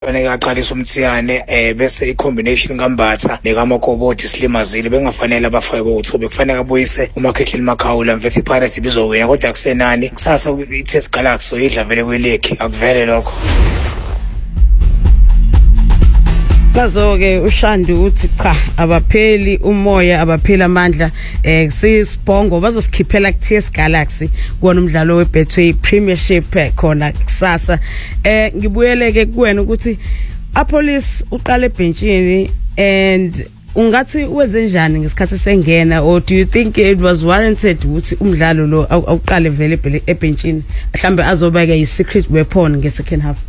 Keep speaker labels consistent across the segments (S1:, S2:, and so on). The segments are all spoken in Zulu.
S1: Fanele aqalise umthiyane bese i-combination kaMbatha nekaMakoboti silimazile bengafanele abafake bothube kufanele abuyise uMakhehlile Makhawula mfethu iPirates ibizowina kodwa akusenani kusasa iTest Galaxy soyidla vele kweleki akuvele lokho.
S2: Bazo-ke uShandu uthi cha abapheli umoya abapheli amandla sisibhongo bazosikhiphela kuTS Galaxy kuona umdlalo weBetway Premiership khona kusasa. Ngibuyeleke kuwena ukuthi aPolice uqala ebenchini and ungathi wenze njani ngesikhathi sengena, or do you think it was warranted ukuthi umdlalo lo awuqale vele ebenchini mhlambe azobeka i-secret weapon nge-second half?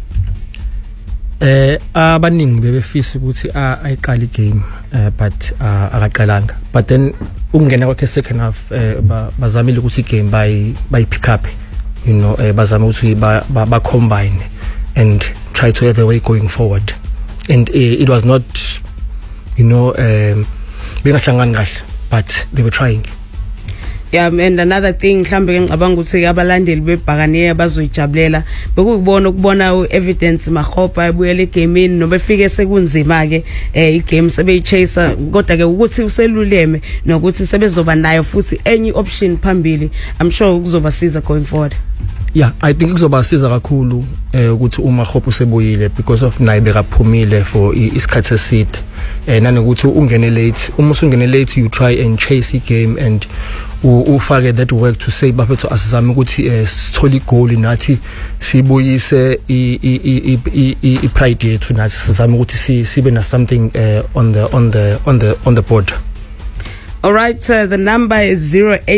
S3: Abaningi bebefisa ukuthi ayiqala igame but akaqalanga, but then ungena kwakhe second half bazamile ukuthi igame by pick up, you know, bazama ukuthi ba combine and try to have a way going forward, and it was not, you know, bengahlangani kahle but they were trying.
S2: Yeah, and another thing mhlambe ngicabanga ukuthi abalandeli beBhakaniya bazoyijabulela ukubona evidence Makgopa ebuyele egamini noba efike sekunzima ke igame sebeyichase kodwa ke ukuthi useluleme nokuthi sebezoba nayo futhi enye option phambili. I'm sure kuzobasiza going forward.
S3: Yeah, I think kuzobasiza kakhulu ukuthi uMakgopa usebuyile because of naye bekaphumile for isikhathi eside nanokuthi ungene late. Uma usungene late you try and chase the game and ufake that work to say bafethu asizame ukuthi sithole igoli nathi sibuyise ipride yethu nathi sizame ukuthi sibe na something on the board.
S2: All right, the number is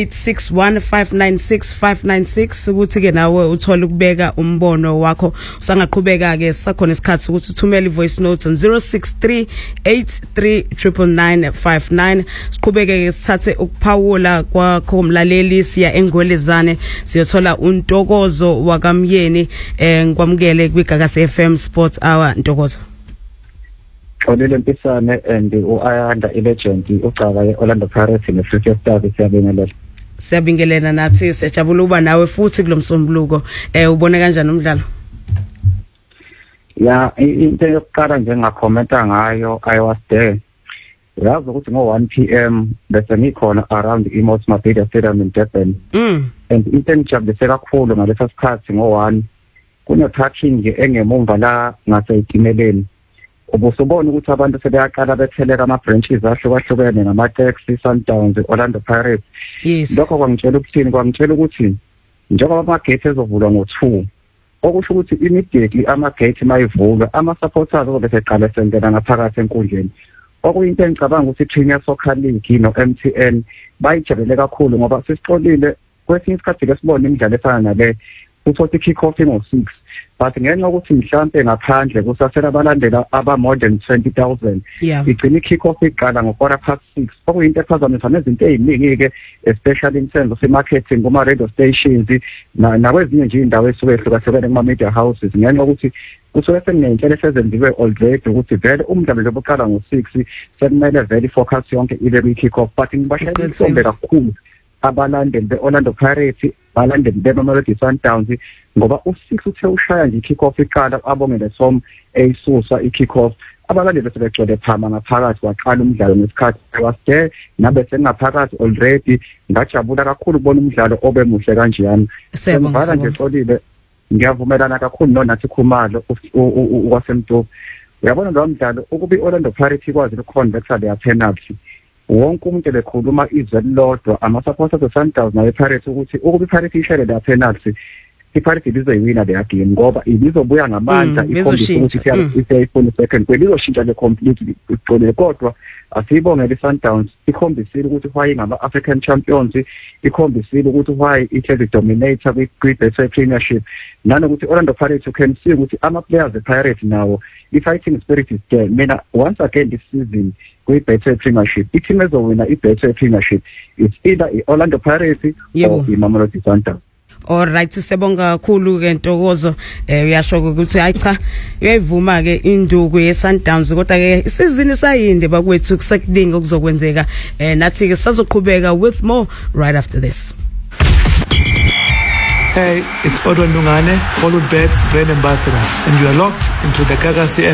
S2: 0861596596 ukuthi ke nawe uthola ukubeka umbono wakho usangaqhubeka ke sakhona isikhathi ukuthi uthumele ivoice note on 0638399959. Siqhubeke ke sithathe ukuphawula kwakho umlaleli siya eNgwelezane siyothola uNtokozo wakamyeni ngikwamukele kwiGagasi FM Sports Hour. Ntokozo.
S4: Olele Mpisane and uAyanda ilegend ucaba eOrlando Pirates neFree Star siyabingelela.
S2: Siyabingelela nathi siyajabula uba nawe futhi kulomsombuluko. Ubone kanjani umdlalo?
S4: Yeah, into yokuqala nje ngakhomenta ngayo I was there. Yazi ukuthi ngo 1 PM bese ngikhona around iMoss Mabhida Stadium in Durban. And into engijabulise kakhulu ngalesa sikhathi ngo 1 kuno touching nje engemumva la ngaseyitimeleni. Ubusubona ukuthi abantu sebeyaqala betheleka ama-branches ahlukahlukene ngama-Taxi, Sundowns, Orlando Pirates.
S2: Yes.
S4: Lokho kwangitshela ukuthini? Kwangitshela ukuthi njengoba ama-gate ezovulwa ngo-2 okusho ukuthi immediately ama-gate mayivulwa ama-supporters azobe seqala sengena ngaphakathi enkundleni. Okuyinto engicabanga ukuthi i-Premier Soccer League no-MTN bayijabule kakhulu ngoba sisixolile kwesinye isikhathi ke sibone imidlalo efana nale uthothi kick-off ngo-6 but ngenxa ukuthi mhlambe ngaphandle kusasela abalandela aba more than 20,000 igcina i-kick-off iqala ngo-6:15 okuyinto ephazamisa nezinto eziningi ke especially in terms of marketing kuma radio stations nakwezinye nje indawo ezihlukahlukene kuma media houses ngenxa ukuthi kusuke sekunenhlelo esezenziwe already ukuthi vele umdlalo lo oqala ngo-6 sekumele vele focus yonke ile kwi-kick-off but ngibashayela isombe kakhulu abalandeli beOrlando Pirates balandeli beMamelodi Sundowns ngoba u6 uthe ushaya nje i-kick-off iqala abongele som eyisusa i-kick-off abalandeli sebegcwele phama ngaphakathi waqala umdlalo ngesikhathi wasde nabe sengaphakathi already ngajabula kakhulu ukubona umdlalo obemuhle kanjeyana. Semvala nje xolile ngiyavumelana kakhulu noNathi Khumalo wasemntu. Uyabona lo mdlalo ukuba iOrlando Pirates ikwazi ukuconvert le penalty wonke umuntu lekhuluma izwe lodwa ama-supporters eSundowns nawe-Pirates ukuthi ukuba iPirates ishele la penalty iPirates ibizoyiwina le game ngoba ibizobuya ngamandla ikhombisa ukuthi isiyayifuna second kwelizoshintsha le completely uqolile kodwa asiyibongela iSundowns ikhombisile ukuthi why ngama-African champions ikhombisile ukuthi why it dominator kwi-Betway Premiership nanokuthi Orlando Pirates you can see ukuthi ama-players ePirates nawo i-fighting spirit is there. Mina once again this season kwi-Betway Premiership i-team ezowina i-Betway Premiership it's either i-Orlando Pirates or i-Mamelodi Sundowns.
S2: All right, sibonga kakhulu ke Ntokozo uyasho ukuthi hayi cha uyayivuma ke induku yeSundowns kodwa ke isizini sayinde bakwethu kusekuningi okuzokwenzeka nathi ke sizoqhubeka with more right after this.
S5: Hey, it's Odwa Ndungane, Hollywood Bets brand ambassador, and you are locked into the Gagasi